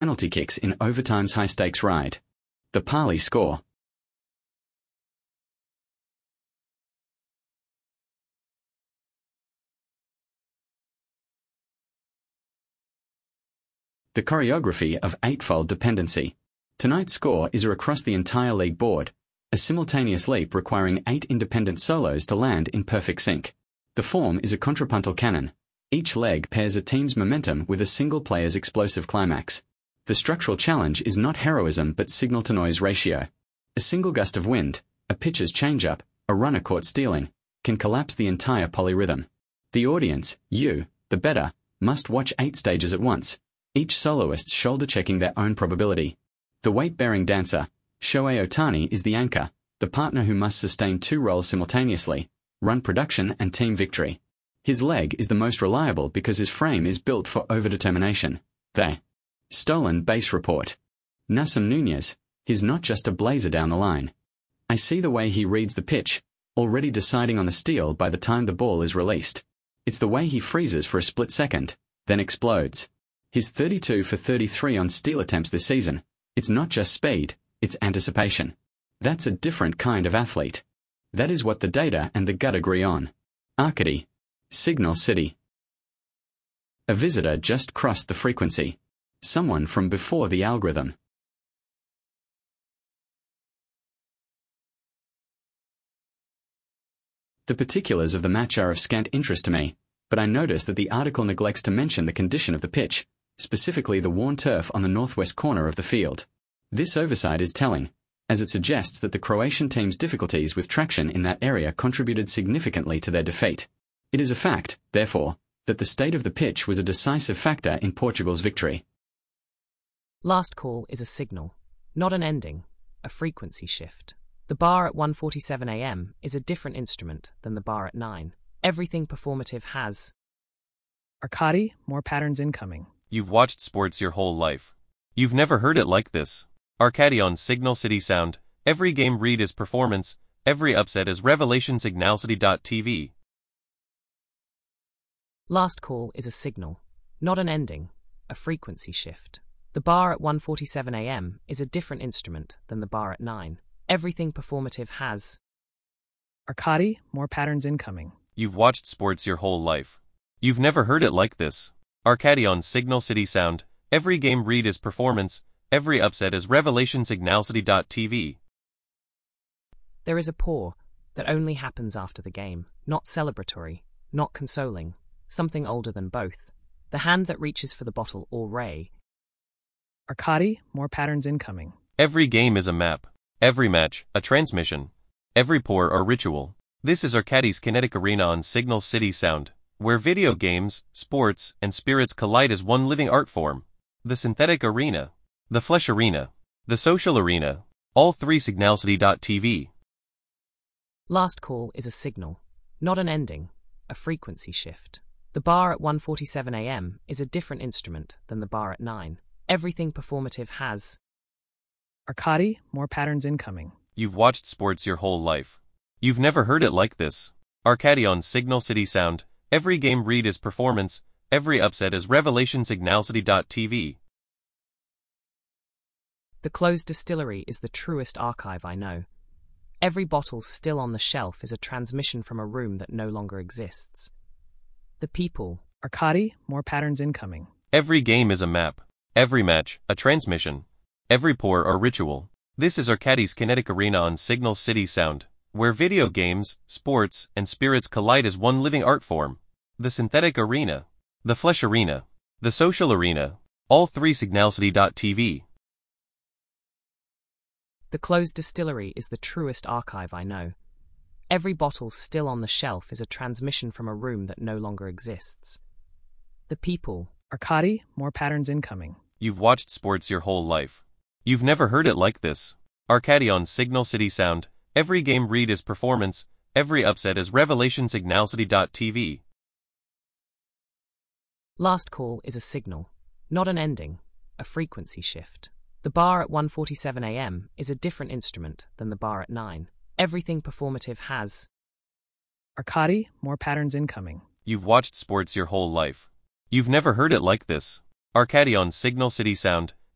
penalty kicks in overtime's high-stakes ride. The Parley score. The choreography of eightfold dependency. Tonight's score is across the entire league board, a simultaneous leap requiring 8 independent solos to land in perfect sync. The form is a contrapuntal cannon. Each leg pairs a team's momentum with a single player's explosive climax. The structural challenge is not heroism but signal-to-noise ratio. A single gust of wind, a pitcher's change-up, a runner caught stealing, can collapse the entire polyrhythm. The audience, you, the bettor, must watch 8 stages at once, each soloist shoulder-checking their own probability. The weight-bearing dancer, Shohei Ohtani, is the anchor, the partner who must sustain 2 roles simultaneously, run production and team victory. His leg is the most reliable because his frame is built for overdetermination. The stolen base report. Nasim Nunez, he's not just a blazer down the line. I see the way he reads the pitch, already deciding on the steal by the time the ball is released. It's the way he freezes for a split second, then explodes. His 32 for 33 on steal attempts this season. It's not just speed, it's anticipation. That's a different kind of athlete. That is what the data and the gut agree on. Arcady. Signal City. A visitor just crossed the frequency. Someone from before the algorithm. The particulars of the match are of scant interest to me, but I notice that the article neglects to mention the condition of the pitch, specifically the worn turf on the northwest corner of the field. This oversight is telling, as it suggests that the Croatian team's difficulties with traction in that area contributed significantly to their defeat. It is a fact, therefore, that the state of the pitch was a decisive factor in Portugal's victory. Last call is a signal, not an ending, a frequency shift. The bar at 1:47 a.m. is a different instrument than the bar at 9. Everything performative has. Arcady, more patterns incoming. You've watched sports your whole life. You've never heard it like this. Arcady on Signal City Sound. Every game read is performance, every upset is revelation. Signalcity.tv. Last call is a signal, not an ending, a frequency shift. The bar at 1:47 a.m. is a different instrument than the bar at 9. Everything performative has. Arcady, more patterns incoming. You've watched sports your whole life. You've never heard it like this. Arcady on Signal City Sound. Every game read is performance, every upset is revelation. Signalcity.tv. There is a pour that only happens after the game, not celebratory, not consoling, something older than both. The hand that reaches for the bottle or ray. Arcady, more patterns incoming. Every game is a map. Every match, a transmission. Every pour or ritual. This is Arcady's kinetic arena on Signal City Sound, where video games, sports, and spirits collide as one living art form. The synthetic arena, the flesh arena, the social arena, all 3. Signalcity.tv. Last call is a signal, not an ending, a frequency shift. The bar at 1:47 a.m. is a different instrument than the bar at 9. Everything performative has. Arcady, more patterns incoming. You've watched sports your whole life. You've never heard it like this. Arcady on Signal City Sound. Every game read is performance, every upset is revelation. Signalcity.tv. The closed distillery is the truest archive I know. Every bottle still on the shelf is a transmission from a room that no longer exists. The people. Arcady, more patterns incoming. Every game is a map. Every match, a transmission. Every pour or ritual. This is Arcady's kinetic arena on Signal City Sound, where video games, sports, and spirits collide as one living art form. The synthetic arena, the flesh arena, the social arena, all 3. Signalcity.tv. The closed distillery is the truest archive I know. Every bottle still on the shelf is a transmission from a room that no longer exists. The people. Arcady, more patterns incoming. You've watched sports your whole life. You've never heard it like this. Arcady on Signal City Sound. Every game read is performance, every upset is revelation. Signalcity.tv. Last call is a signal, not an ending, a frequency shift. The bar at 1:47 a.m. is a different instrument than the bar at 9. Everything performative has. Arcady, more patterns incoming. You've watched sports your whole life. You've never heard it like this. Arcady on Signal City Sound.